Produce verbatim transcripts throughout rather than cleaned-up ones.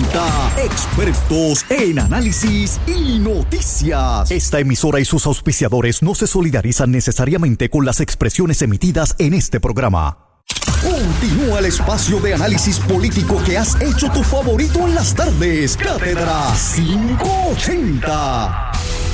ochenta, expertos en análisis y noticias. Esta emisora y sus auspiciadores no se solidarizan necesariamente con las expresiones emitidas en este programa. Continúa el espacio de análisis político que has hecho tu favorito en las tardes. Cátedra quinientos ochenta.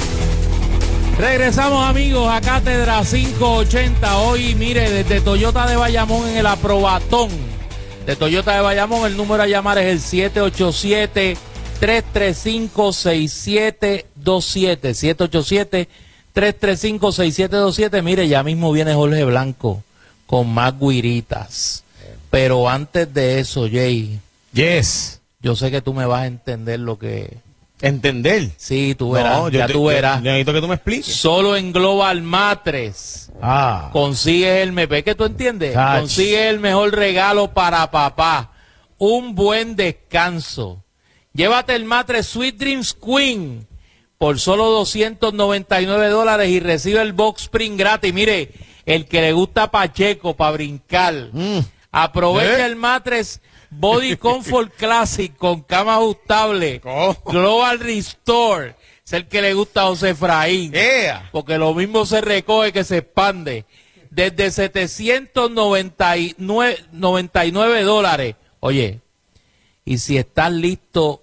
Regresamos, amigos, a Cátedra quinientos ochenta. Hoy, mire, desde Toyota de Bayamón en el Aprobatón de Toyota de Bayamón, el número a llamar es el siete ocho siete, tres tres cinco, seis siete dos siete. siete ocho siete, tres tres cinco, seis siete dos siete. Mire, ya mismo viene Jorge Blanco con más guiritas. Pero antes de eso, Jay. Yes. Yo sé que tú me vas a entender lo que... ¿Entender? Sí, tú verás, no, yo ya te, tú verás. Yo, necesito que tú me expliques. Solo en Global Matres Ah. consigues el M P, ¿qué tú entiendes? Touch. Consigues el mejor regalo para papá, un buen descanso. Llévate el Matres Sweet Dreams Queen por solo doscientos noventa y nueve dólares y recibe el box spring gratis. Mire, el que le gusta Pacheco para brincar, mm. aprovecha ¿Eh? el Matres Body Comfort Classic con cama ajustable, oh. Global Restore. Es el que le gusta a José Efraín, yeah. porque lo mismo se recoge que se expande. Desde setecientos noventa y nueve dólares. Oye, y si estás listo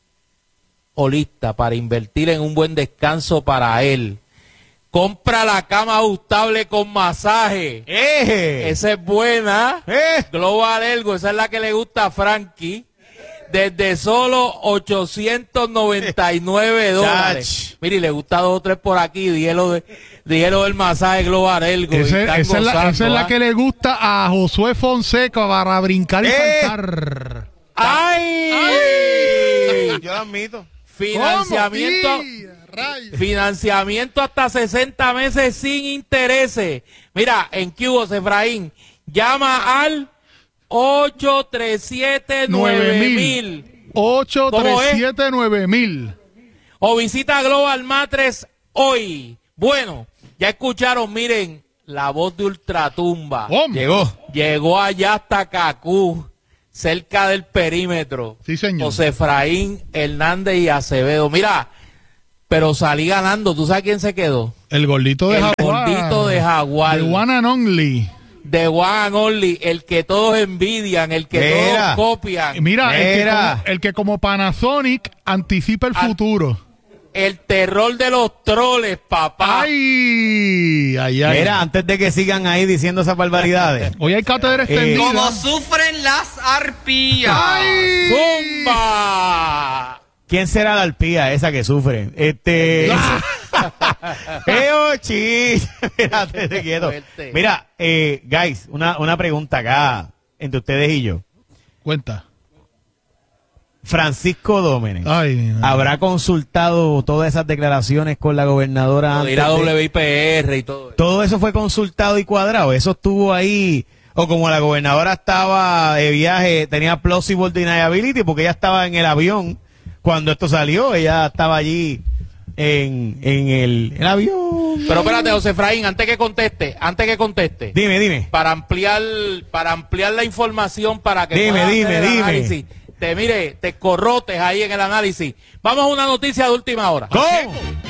o lista para invertir en un buen descanso para él, compra la cama ajustable con masaje. Eh. Esa es buena. Eh. Global Ergo, esa es la que le gusta a Frankie. Desde solo ochocientos noventa y nueve dólares. Mire, le gusta dos o tres por aquí. Dígelo, de, dígelo del masaje Global Ergo. Ese, esa, gozando, es la, esa ¿ah? es la que le gusta a Josué Fonseca para brincar y eh. saltar. ¡Ay! ¡Ay! Yo lo admito. Financiamiento, financiamiento hasta sesenta meses sin intereses. Mira, en Cubos, Efraín, llama al ocho tres siete nueve mil. ocho tres siete nueve mil. O visita Global Matres hoy. Bueno, ya escucharon, miren, la voz de Ultratumba. ¿Cómo? Llegó. Llegó allá hasta Cacú, cerca del perímetro. Sí, señor. José Efraín Hernández y Acevedo. Mira, pero salí ganando. ¿Tú sabes quién se quedó? El gordito de el Jaguar. El gordito de Jaguar. The one and only. The one and only. El que todos envidian, el que Mira. todos copian. Mira, el que, como, el que como Panasonic anticipa el An futuro. El terror de los troles, papá. Ay, ay, ay. Mira, antes de que sigan ahí diciendo esas barbaridades. Hoy hay cátedra extendida. Eh, Como sufren las arpías. ¡Ay! ¡Zumba! ¿Quién será la arpía esa que sufre? Este... ¡Eh, ochi! Mira, te quieto. Mira, eh, guys, una, una pregunta acá entre ustedes y yo. Cuenta. Francisco Dómenes, Ay, ¿habrá consultado todas esas declaraciones con la gobernadora? Ir a W I P R y todo eso. Todo eso fue consultado y cuadrado. Eso estuvo ahí, o como la gobernadora estaba de viaje, tenía plausible deniability porque ella estaba en el avión cuando esto salió. Ella estaba allí en, en el, el avión. Pero espérate, José Efraín, antes que conteste, antes que conteste. Dime, dime. Para ampliar, para ampliar la información para que dime, puedas dime, hacer el dime. análisis. Te mire, te corrotes ahí en el análisis. Vamos a una noticia de última hora. ¿Cómo?